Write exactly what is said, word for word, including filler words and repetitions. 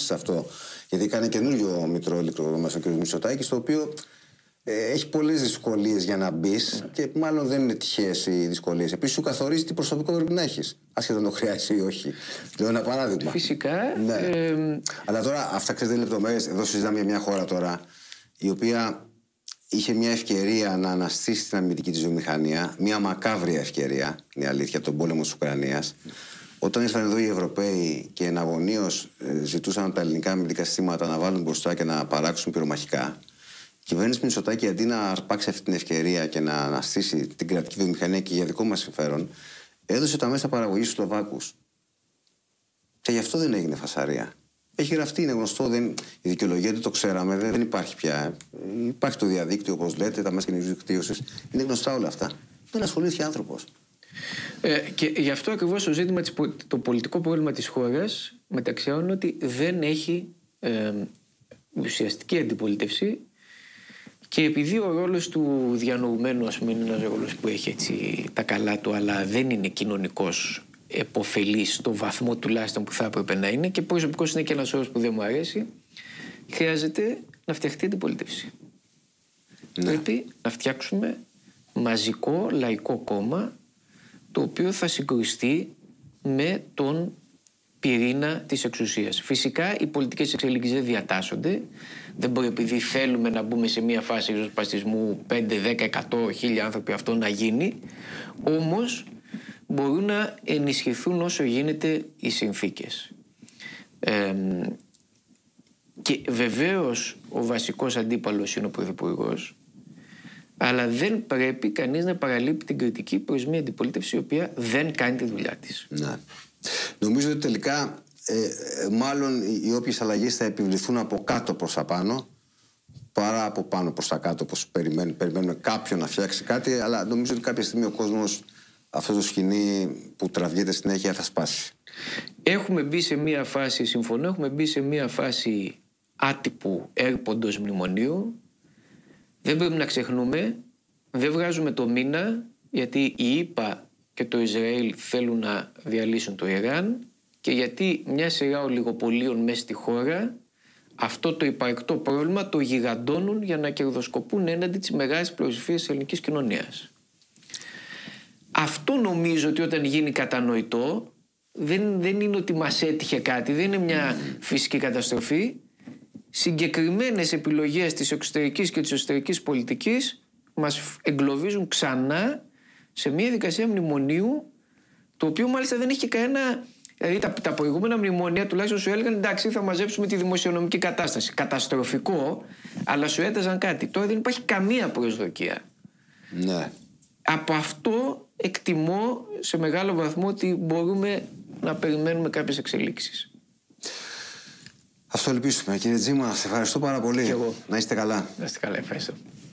σε αυτό. Γιατί έκανε καινούριο μητρό ηλεκτροδρόμιο ο κ. Μητσοτάκης, το οποίο ε, έχει πολλές δυσκολίες για να μπει mm. και μάλλον δεν είναι τυχαίες οι δυσκολίες. Επίσης, σου καθορίζει τι προσωπικό πρέπει να έχεις. Ασχετά το χρειάζεσαι ή όχι. Λέω ένα παράδειγμα. Φυσικά. Ναι. Ε... Αλλά τώρα, αυτά ξέρετε λεπτομέρειες. Εδώ συζητάμε για μια χώρα τώρα η οποία είχε μια ευκαιρία να αναστήσει την αμυντική της βιομηχανία. Μια μακάβρια ευκαιρία, είναι η αλήθεια, τον πόλεμο της Ουκρανίας. Όταν ήρθαν εδώ οι Ευρωπαίοι και εναγωνίως ε, ζητούσαν τα ελληνικά αμυντικά συστήματα να βάλουν μπροστά και να παράξουν πυρομαχικά, η κυβέρνηση Μητσοτάκη, αντί να αρπάξει αυτή την ευκαιρία και να αναστήσει την κρατική βιομηχανία και για δικό μας συμφέρον, έδωσε τα μέσα παραγωγής στους Σλοβάκους. Και γι' αυτό δεν έγινε φασαρία. Έχει γραφτεί, είναι γνωστό, δεν, η δικαιολογία του το ξέραμε, δεν, δεν υπάρχει πια. Υπάρχει το διαδίκτυο, όπως λέτε, τα μέσα κοινωνικής δικτύωσης. Είναι γνωστά όλα αυτά. Δεν ασχολήθηκε άνθρωπος. Ε, και γι' αυτό ακριβώς το ζήτημα, το πολιτικό πρόβλημα της χώρας, μεταξύ άλλων, είναι ότι δεν έχει ε, ουσιαστική αντιπολίτευση. Και επειδή ο ρόλος του διανοουμένου, ας πούμε, είναι ένας ρόλος που έχει έτσι τα καλά του, αλλά δεν είναι κοινωνικός επωφελής στο βαθμό τουλάχιστον που θα έπρεπε να είναι, και προσωπικός είναι και ένας όρος που δεν μου αρέσει, χρειάζεται να φτιαχτεί αντιπολίτευση. Ναι. Πρέπει να φτιάξουμε μαζικό λαϊκό κόμμα, το οποίο θα συγκρουστεί με τον πυρήνα της εξουσίας. Φυσικά οι πολιτικές εξελίξεις δεν διατάσσονται. Δεν μπορεί, επειδή θέλουμε να μπούμε σε μια φάση ριζοσπαστισμού πέντε, δέκα, εκατό, χίλια άνθρωποι, αυτό να γίνει. Όμως μπορούν να ενισχυθούν όσο γίνεται οι συνθήκες. Ε, και βεβαίως ο βασικός αντίπαλος είναι ο Πρωθυπουργός, αλλά δεν πρέπει κανείς να παραλείπει την κριτική προς μια αντιπολίτευση η οποία δεν κάνει τη δουλειά της. Ναι. Νομίζω ότι τελικά ε, μάλλον οι όποιες αλλαγές θα επιβληθούν από κάτω προς τα πάνω παρά από πάνω προς τα κάτω, όπως περιμένουμε, περιμένουμε κάποιον να φτιάξει κάτι, αλλά νομίζω ότι κάποια στιγμή ο κόσμος αυτό το σκηνή που τραβιέται συνέχεια θα σπάσει. Έχουμε μπει σε μια φάση, συμφωνώ, έχουμε μπει σε μια φάση άτυπου έρποντος μνημονίου. Δεν πρέπει να ξεχνούμε, δεν βγάζουμε το μήνα, γιατί οι ΗΠΑ και το Ισραήλ θέλουν να διαλύσουν το Ιράν και γιατί μια σειρά ολιγοπολίων μέσα στη χώρα αυτό το υπαρκτό πρόβλημα το γιγαντώνουν για να κερδοσκοπούν έναντι της μεγάλης πλειοψηφίας της ελληνικής κοινωνίας. Αυτό νομίζω ότι όταν γίνει κατανοητό δεν, δεν είναι ότι μας έτυχε κάτι, δεν είναι μια φυσική καταστροφή. Συγκεκριμένες επιλογές της εξωτερικής και της εσωτερικής πολιτικής μας εγκλωβίζουν ξανά σε μια δικασία μνημονίου, το οποίο μάλιστα δεν έχει κανένα. Δηλαδή τα, τα προηγούμενα μνημονία τουλάχιστον σου έλεγαν εντάξει, θα μαζέψουμε τη δημοσιονομική κατάσταση. Καταστροφικό, αλλά σου έταζαν κάτι. Τώρα δεν υπάρχει καμία προσδοκία. Ναι. Από αυτό εκτιμώ σε μεγάλο βαθμό ότι μπορούμε να περιμένουμε κάποιες εξελίξεις. Αυτό ελπίσουμε. Κύριε Τζίμα, σε ευχαριστώ πάρα πολύ. Και εγώ. Να είστε καλά. Να είστε καλά, ευχαριστώ.